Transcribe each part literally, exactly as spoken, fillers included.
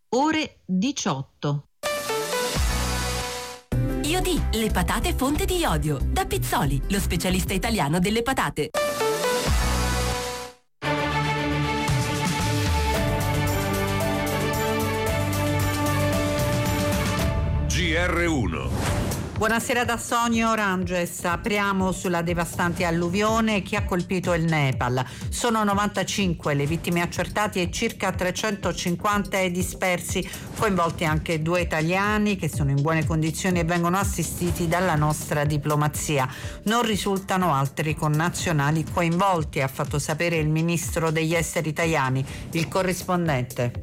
ore diciotto. Iodi, le patate fonte di iodio. Da Pizzoli, lo specialista italiano delle patate. G R uno. Buonasera da Sonio Oranges. Apriamo sulla devastante alluvione che ha colpito il Nepal. Sono novantacinque le vittime accertate e circa trecentocinquanta i dispersi, coinvolti anche due italiani che sono in buone condizioni e vengono assistiti dalla nostra diplomazia. Non risultano altri connazionali coinvolti, ha fatto sapere il ministro degli esteri Tajani. Il corrispondente.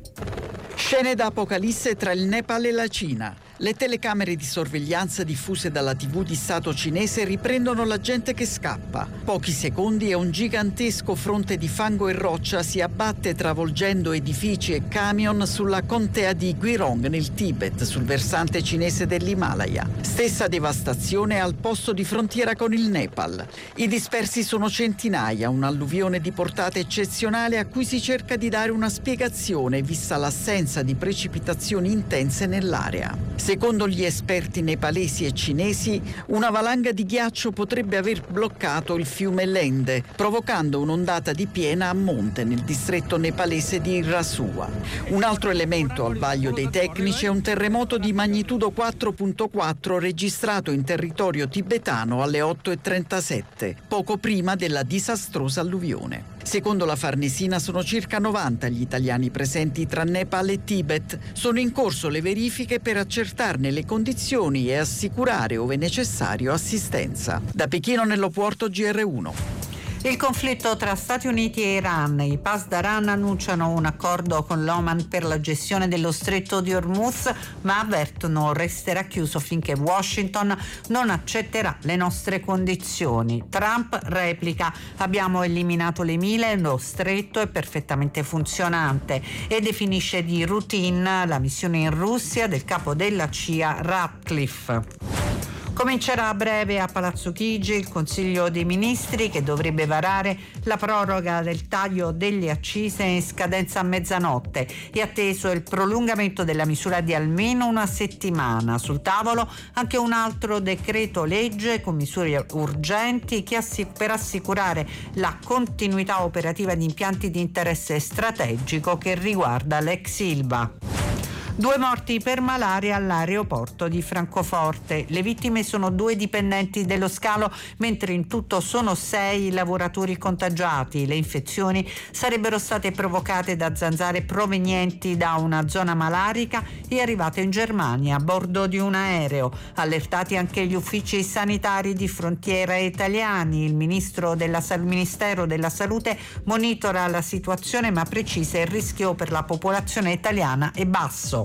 Scene da apocalisse tra il Nepal e la Cina. Le telecamere di sorveglianza diffuse dalla tivù di Stato cinese riprendono la gente che scappa. Pochi secondi e un gigantesco fronte di fango e roccia si abbatte travolgendo edifici e camion sulla contea di Gwirong nel Tibet, sul versante cinese dell'Himalaya. Stessa devastazione al posto di frontiera con il Nepal. I dispersi sono centinaia, un'alluvione di portata eccezionale a cui si cerca di dare una spiegazione vista l'assenza di precipitazioni intense nell'area. Secondo gli esperti nepalesi e cinesi, una valanga di ghiaccio potrebbe aver bloccato il fiume Lende, provocando un'ondata di piena a monte nel distretto nepalese di Rasua. Un altro elemento al vaglio dei tecnici è un terremoto di magnitudo quattro virgola quattro registrato in territorio tibetano alle otto e trentasette, poco prima della disastrosa alluvione. Secondo la Farnesina sono circa novanta gli italiani presenti tra Nepal e Tibet. Sono in corso le verifiche per accertarne le condizioni e assicurare, ove necessario, assistenza. Da Pechino nello Porto G R uno. Il conflitto tra Stati Uniti e Iran. I Pasdaran annunciano un accordo con l'Oman per la gestione dello stretto di Hormuz, ma avvertono resterà chiuso finché Washington non accetterà le nostre condizioni. Trump replica: abbiamo eliminato le mine, lo stretto è perfettamente funzionante, e definisce di routine la missione in Russia del capo della C I A Ratcliffe. Comincerà a breve a Palazzo Chigi il Consiglio dei Ministri che dovrebbe varare la proroga del taglio delle accise in scadenza a mezzanotte. È atteso il prolungamento della misura di almeno una settimana. Sul tavolo anche un altro decreto legge con misure urgenti che assic- per assicurare la continuità operativa di impianti di interesse strategico che riguarda l'ex Ilva. Due morti per malaria all'aeroporto di Francoforte. Le vittime sono due dipendenti dello scalo, mentre in tutto sono sei i lavoratori contagiati. Le infezioni sarebbero state provocate da zanzare provenienti da una zona malarica e arrivate in Germania a bordo di un aereo. Allertati anche gli uffici sanitari di frontiera italiani. Il ministro della, il Ministero della Salute monitora la situazione, ma precisa il rischio per la popolazione italiana è basso.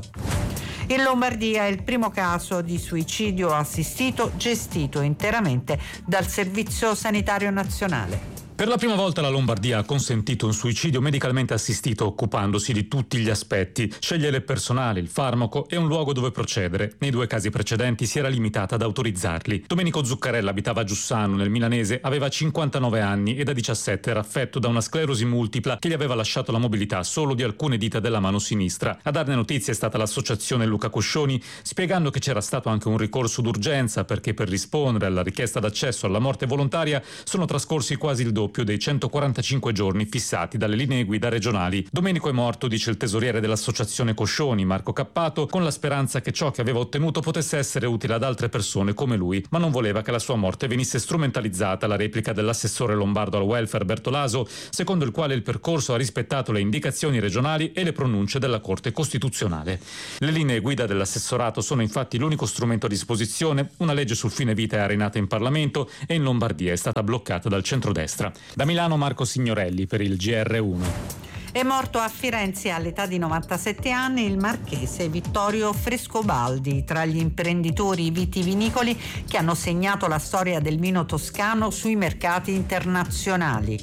In Lombardia è il primo caso di suicidio assistito gestito interamente dal Servizio Sanitario Nazionale. Per la prima volta la Lombardia ha consentito un suicidio medicalmente assistito occupandosi di tutti gli aspetti, scegliere il personale, il farmaco e un luogo dove procedere. Nei due casi precedenti si era limitata ad autorizzarli. Domenico Zuccarella abitava a Giussano, nel milanese, aveva cinquantanove anni e da diciassette era affetto da una sclerosi multipla che gli aveva lasciato la mobilità solo di alcune dita della mano sinistra. A darne notizia è stata l'associazione Luca Coscioni, spiegando che c'era stato anche un ricorso d'urgenza perché per rispondere alla richiesta d'accesso alla morte volontaria sono trascorsi quasi il doppio dei centoquarantacinque giorni fissati dalle linee guida regionali. Domenico è morto, dice il tesoriere dell'associazione Coscioni, Marco Cappato, con la speranza che ciò che aveva ottenuto potesse essere utile ad altre persone come lui, ma non voleva che la sua morte venisse strumentalizzata. La replica dell'assessore lombardo al welfare Bertolaso, secondo il quale il percorso ha rispettato le indicazioni regionali e le pronunce della Corte Costituzionale. Le linee guida dell'assessorato sono infatti l'unico strumento a disposizione. Una legge sul fine vita è arenata in Parlamento e in Lombardia è stata bloccata dal centrodestra. Da Milano Marco Signorelli per il G R uno. È morto a Firenze all'età di novantasette anni il marchese Vittorio Frescobaldi, tra gli imprenditori vitivinicoli che hanno segnato la storia del vino toscano sui mercati internazionali.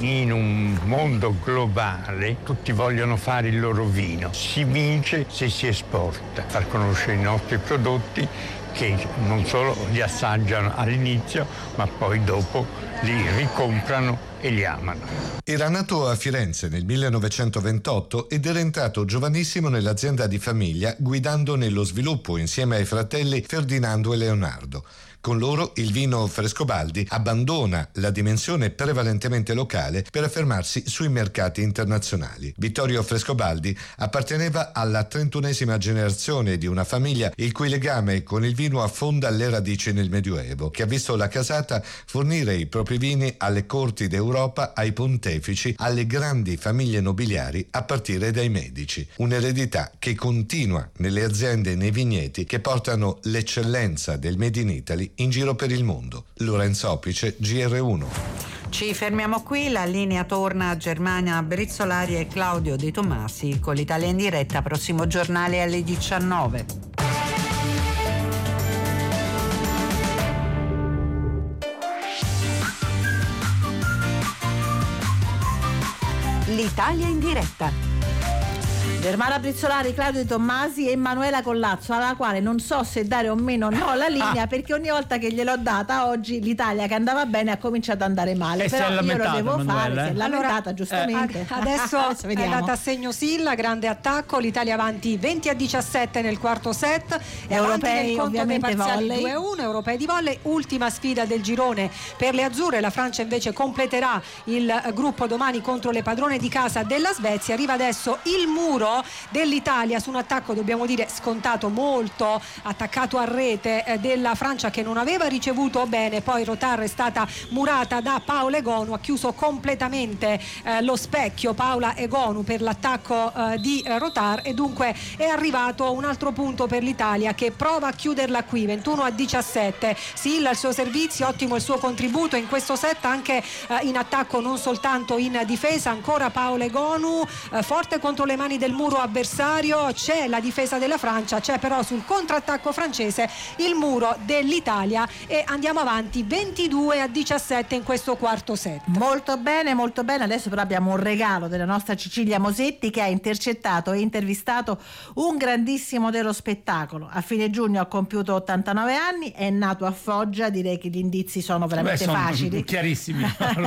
In un mondo globale tutti vogliono fare il loro vino. Si vince se si esporta, far conoscere i nostri prodotti che non solo li assaggiano all'inizio, ma poi dopo li ricomprano e li amano. Era nato a Firenze nel millenovecentoventotto ed era entrato giovanissimo nell'azienda di famiglia, guidando nello sviluppo insieme ai fratelli Ferdinando e Leonardo. Con loro il vino Frescobaldi abbandona la dimensione prevalentemente locale per affermarsi sui mercati internazionali. Vittorio Frescobaldi apparteneva alla trentunesima generazione di una famiglia il cui legame con il vino affonda le radici nel Medioevo, che ha visto la casata fornire i propri vini alle corti d'Europa, ai pontefici, alle grandi famiglie nobiliari a partire dai Medici. Un'eredità che continua nelle aziende e nei vigneti che portano l'eccellenza del Made in Italy in giro per il mondo. Lorenzo Opice, G R uno. Ci fermiamo qui, la linea torna a Germania Brizzolari e Claudio De Tomasi con l'Italia in diretta, prossimo giornale alle diciannove. L'Italia in diretta. Germana Brizzolari, Claudio Tommasi e Emanuela Collazzo, alla quale non so se dare o meno no la linea, perché ogni volta che gliel'ho data oggi l'Italia che andava bene ha cominciato ad andare male. E però io lo devo Manuela, fare, eh? si è lamentata eh, giustamente. Eh, adesso, adesso è andata a segno Silla, grande attacco, l'Italia avanti venti a diciassette nel quarto set, e europei ovviamente volley due a uno, europei di volley, ultima sfida del girone per le azzurre. La Francia invece completerà il gruppo domani contro le padrone di casa della Svezia. Arriva adesso il muro dell'Italia su un attacco, dobbiamo dire, scontato, molto attaccato a rete eh, della Francia, che non aveva ricevuto bene. Poi Rotar è stata murata da Paola Egonu, ha chiuso completamente eh, lo specchio Paola Egonu per l'attacco eh, di eh, Rotar, e dunque è arrivato un altro punto per l'Italia, che prova a chiuderla qui, ventuno a diciassette. Silla il suo servizio, ottimo il suo contributo in questo set, anche eh, in attacco, non soltanto in difesa. Ancora Paola Egonu, eh, forte contro le mani del muro avversario. C'è la difesa della Francia, c'è però sul contrattacco francese il muro dell'Italia, e andiamo avanti ventidue a diciassette in questo quarto set. Molto bene, molto bene. Adesso però abbiamo un regalo della nostra Cecilia Mosetti, che ha intercettato e intervistato un grandissimo dello spettacolo. A fine giugno ha compiuto ottantanove anni, è nato a Foggia, direi che gli indizi sono veramente Beh, sono facili, chiarissimi.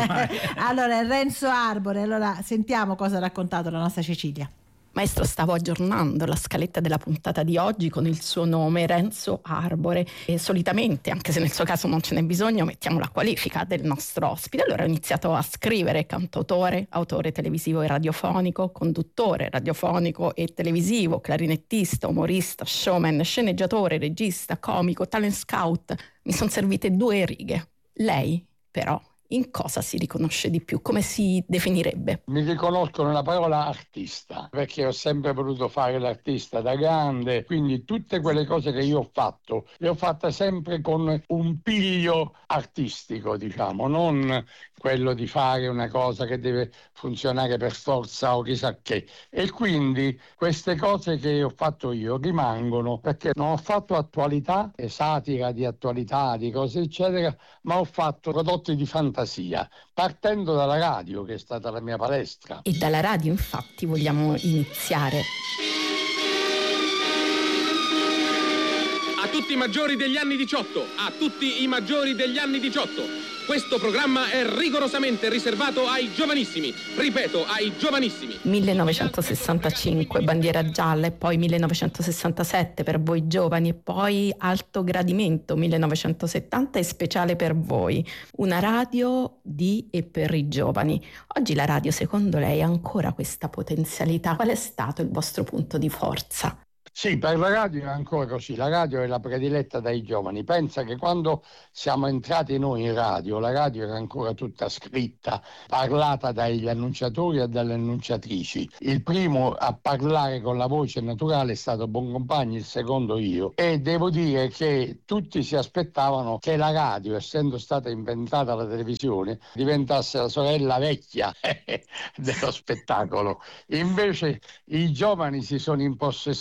Allora è Renzo Arbore. Allora sentiamo cosa ha raccontato la nostra Cecilia. Maestro, stavo aggiornando la scaletta della puntata di oggi con il suo nome, Renzo Arbore, e solitamente, anche se nel suo caso non ce n'è bisogno, mettiamo la qualifica del nostro ospite. Allora ho iniziato a scrivere: cantautore, autore televisivo e radiofonico, conduttore radiofonico e televisivo, clarinettista, umorista, showman, sceneggiatore, regista, comico, talent scout. Mi sono servite due righe. Lei, però, in cosa si riconosce di più? Come si definirebbe? Mi riconosco nella parola artista, perché ho sempre voluto fare l'artista da grande, quindi tutte quelle cose che io ho fatto le ho fatte sempre con un piglio artistico, diciamo, non quello di fare una cosa che deve funzionare per forza o chissà che. E quindi queste cose che ho fatto io rimangono, perché non ho fatto attualità e satira di attualità, di cose eccetera, ma ho fatto prodotti di fantasia, partendo dalla radio, che è stata la mia palestra. E dalla radio infatti vogliamo iniziare. A tutti i maggiori degli anni diciotto, a tutti i maggiori degli anni diciotto. Questo programma è rigorosamente riservato ai giovanissimi, ripeto, ai giovanissimi. millenovecentosessantacinque, bandiera gialla, e poi millenovecentosessantasette per voi giovani, e poi alto gradimento millenovecentosettanta e speciale per voi. Una radio di e per i giovani. Oggi la radio, secondo lei, ha ancora questa potenzialità? Qual è stato il vostro punto di forza? Sì, per la radio è ancora così, la radio è la prediletta dai giovani. Pensa che quando siamo entrati noi in radio, la radio era ancora tutta scritta, parlata dagli annunciatori e dalle annunciatrici. Il primo a parlare con la voce naturale è stato Boncompagni, il secondo io. E devo dire che tutti si aspettavano che la radio, essendo stata inventata la televisione, diventasse la sorella vecchia dello spettacolo. Invece i giovani si sono impossessati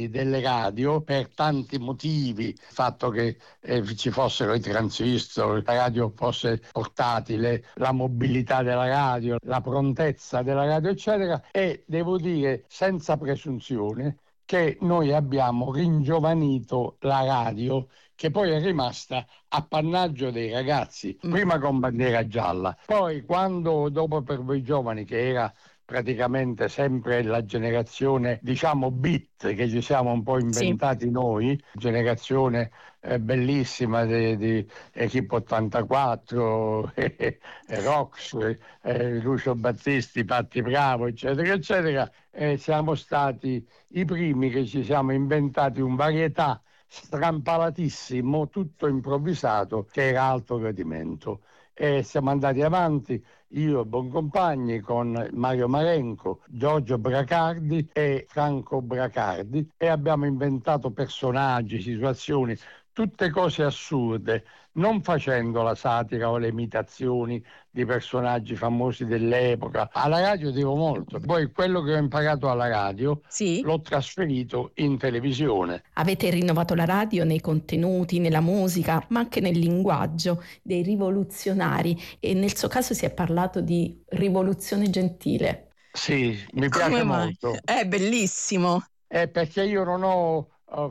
innamorati delle radio per tanti motivi, il fatto che eh, ci fossero i transistor, la radio fosse portatile, la mobilità della radio, la prontezza della radio eccetera, e devo dire senza presunzione che noi abbiamo ringiovanito la radio, che poi è rimasta appannaggio dei ragazzi, prima con bandiera gialla, poi quando dopo per voi giovani, che era praticamente sempre la generazione diciamo beat che ci siamo un po' inventati sì. noi, generazione eh, bellissima di, di Equipe ottantaquattro, eh, eh, Rox, eh, Lucio Battisti, Patti Bravo eccetera eccetera, eh, siamo stati i primi che ci siamo inventati un varietà strampalatissimo, tutto improvvisato, che era alto gradimento. E siamo andati avanti, io e Boncompagni, con Mario Marenco, Giorgio Bracardi e Franco Bracardi, e abbiamo inventato personaggi, situazioni, tutte cose assurde, non facendo la satira o le imitazioni di personaggi famosi dell'epoca. Alla radio devo molto, poi quello che ho imparato alla radio sì. l'ho trasferito in televisione. Avete rinnovato la radio nei contenuti, nella musica, ma anche nel linguaggio dei rivoluzionari, e nel suo caso si è parlato di rivoluzione gentile. Sì, mi piace Come molto. Mai? È bellissimo. È perché io non ho ho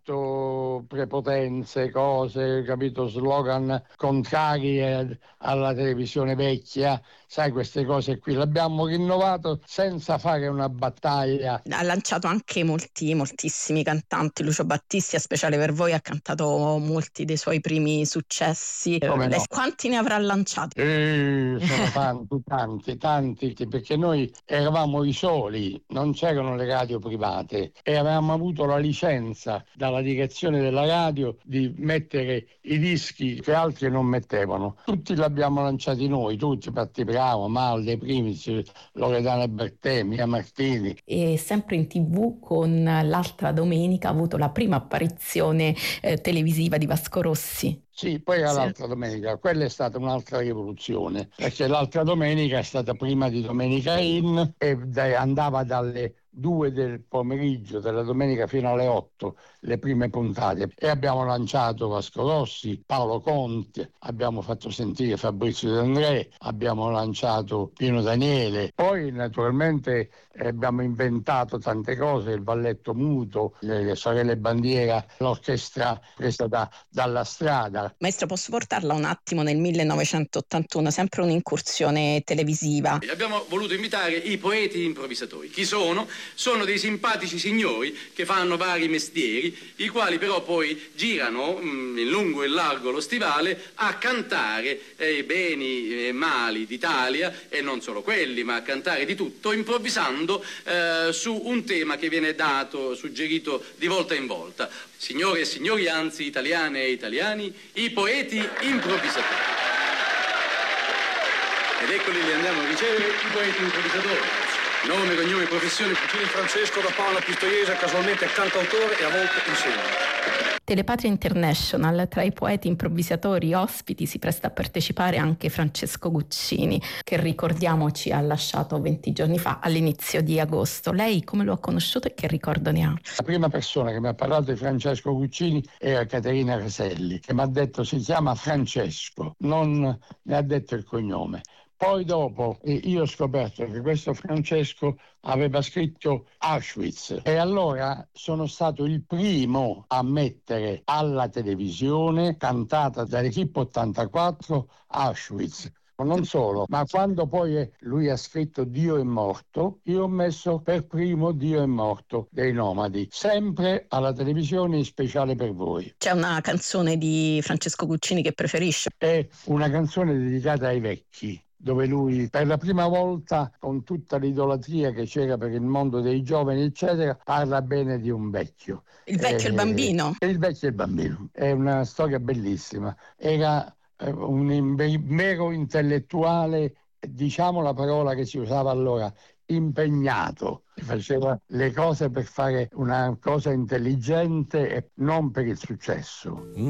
fatto prepotenze, cose, capito, slogan contrari alla televisione vecchia, sai, queste cose qui. L'abbiamo rinnovato senza fare una battaglia. Ha lanciato anche molti, moltissimi cantanti. Lucio Battisti, a speciale per voi, ha cantato molti dei suoi primi successi. Come no? Quanti ne avrà lanciati? Eh, sono tanti, tanti, tanti, perché noi eravamo i soli, non c'erano le radio private e avevamo avuto la licenza dalla direzione della radio di mettere i dischi che altri non mettevano. Tutti li abbiamo lanciati noi, tutti, Patti Bravo, Malde, Primici, Loredana Bertè, Mia Martini. E sempre in tv con L'altra domenica ha avuto la prima apparizione eh, televisiva di Vasco Rossi. Sì, poi era sì. l'altra domenica, quella è stata un'altra rivoluzione, perché l'altra domenica è stata prima di Domenica In e andava dalle due del pomeriggio della domenica fino alle otto le prime puntate, e abbiamo lanciato Vasco Rossi, Paolo Conte, abbiamo fatto sentire Fabrizio De André, abbiamo lanciato Pino Daniele, poi naturalmente abbiamo inventato tante cose, il balletto muto, le, le sorelle Bandiera, l'orchestra presa da, dalla strada. Maestro, posso portarla un attimo nel millenovecentottantuno, sempre un'incursione televisiva. Abbiamo voluto invitare i poeti improvvisatori. Chi sono? Sono dei simpatici signori che fanno vari mestieri, i quali però poi girano mh, in lungo e largo lo stivale a cantare eh, i beni e mali d'Italia, e non solo quelli, ma a cantare di tutto, improvvisando eh, su un tema che viene dato, suggerito di volta in volta. Signore e signori, anzi italiane e italiani, i poeti improvvisatori. Ed eccoli, li andiamo a ricevere, i poeti improvvisatori. Nome, cognome, professione. Gini Francesco da Paola Pistoiese, casualmente cantautore e a volte insegna. Telepatria International, tra i poeti improvvisatori ospiti si presta a partecipare anche Francesco Guccini, che ricordiamoci ha lasciato venti giorni fa, all'inizio di agosto. Lei come lo ha conosciuto e che ricordo ne ha? La prima persona che mi ha parlato di Francesco Guccini era Caterina Caselli, che mi ha detto si chiama Francesco, non ne ha detto il cognome. Poi dopo io ho scoperto che questo Francesco aveva scritto Auschwitz, e allora sono stato il primo a mettere alla televisione, cantata dall'Equipe ottantaquattro, Auschwitz. Non solo, ma quando poi lui ha scritto Dio è morto, io ho messo per primo Dio è morto dei Nomadi, sempre alla televisione, in speciale per voi. C'è una canzone di Francesco Guccini che preferisce? È una canzone dedicata ai vecchi, dove lui per la prima volta, con tutta l'idolatria che c'era per il mondo dei giovani eccetera, parla bene di un vecchio. Il vecchio e il bambino? Il vecchio e il bambino. È una storia bellissima. Era un vero intellettuale, diciamo la parola che si usava allora, impegnato, faceva le cose per fare una cosa intelligente e non per il successo.